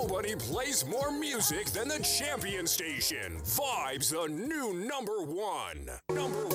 Nobody plays more music than the Champion Station. Vibes, the new number one. Number